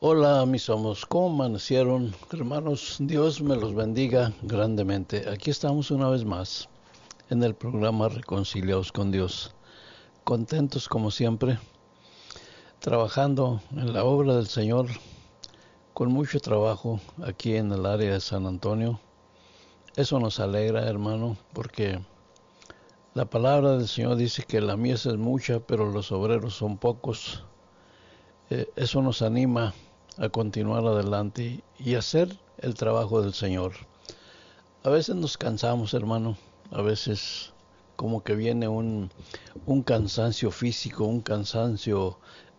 Hola, mis amos, ¿cómo amanecieron? Hermanos, Dios me los bendiga grandemente. Aquí estamos una vez más en el programa Reconciliados con Dios. Contentos como siempre, trabajando en la obra del Señor, con mucho trabajo aquí en el área de San Antonio. Eso nos alegra, hermano, porque la palabra del Señor dice que la mies es mucha, pero los obreros son pocos. Eso nos anima a continuar adelante y hacer el trabajo del Señor. A veces nos cansamos, hermano, a veces como que viene un cansancio físico, un cansancio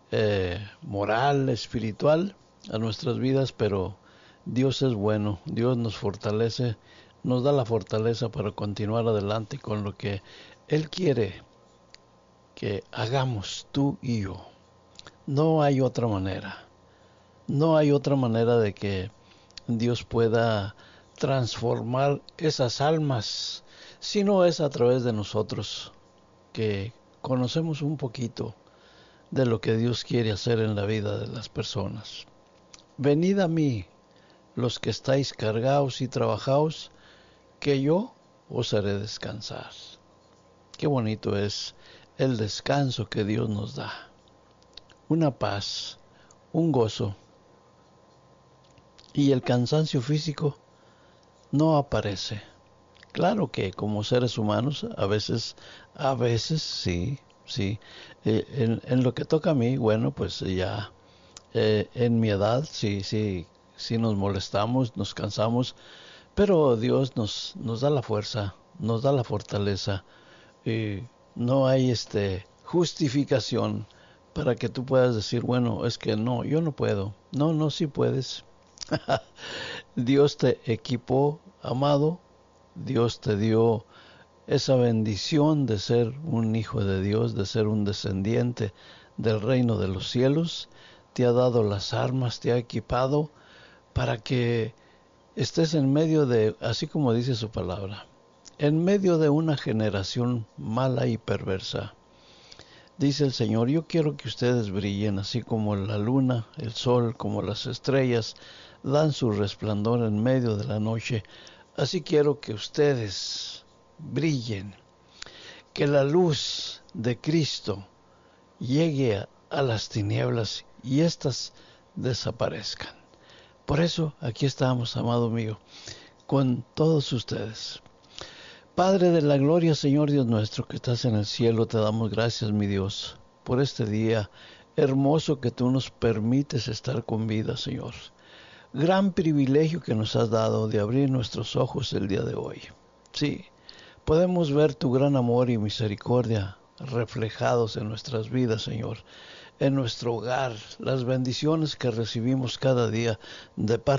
moral, espiritual a nuestras vidas, pero Dios es bueno, Dios nos fortalece, nos da la fortaleza para continuar adelante con lo que Él quiere que hagamos tú y yo. No hay otra manera. No hay otra manera de que Dios pueda transformar esas almas, si no es a través de nosotros, que conocemos un poquito de lo que Dios quiere hacer en la vida de las personas. Venid a mí, los que estáis cargados y trabajados, que yo os haré descansar. Qué bonito es el descanso que Dios nos da. Una paz, un gozo. Y el cansancio físico no aparece. Claro que como seres humanos a veces sí. En lo que toca a mí, bueno, pues ya en mi edad sí nos molestamos, nos cansamos, pero Dios nos da la fuerza, nos da la fortaleza. Y no hay justificación para que tú puedas decir, bueno, es que no, yo no puedo. No, no, sí puedes. Dios te equipó, amado. Dios te dio esa bendición de ser un hijo de Dios, de ser un descendiente del reino de los cielos. Te ha dado las armas, te ha equipado para que estés en medio de, así como dice su palabra, en medio de una generación mala y perversa. Dice el Señor, yo quiero que ustedes brillen así como la luna, el sol, como las estrellas, dan su resplandor en medio de la noche. Así quiero que ustedes brillen, que la luz de Cristo llegue a las tinieblas y éstas desaparezcan. Por eso aquí estamos, amado mío, con todos ustedes. Padre de la gloria, Señor Dios nuestro, que estás en el cielo, te damos gracias, mi Dios, por este día hermoso que tú nos permites estar con vida, Señor. Gran privilegio que nos has dado de abrir nuestros ojos el día de hoy. Sí, podemos ver tu gran amor y misericordia reflejados en nuestras vidas, Señor, en nuestro hogar, las bendiciones que recibimos cada día de parte